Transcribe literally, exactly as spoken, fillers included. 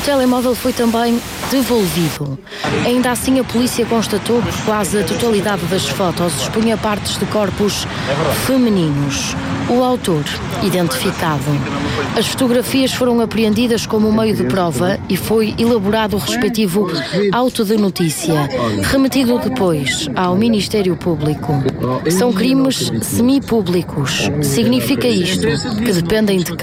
telemóvel foi também devolvido. Ainda assim, a polícia constatou que quase a totalidade das fotos expunha partes de corpos femininos. O autor, identificado. As fotografias foram apreendidas como meio de prova e foi elaborado o respectivo auto de notícia, remetido depois ao Ministério Público. São crimes semipúblicos. Significa isto que dependem de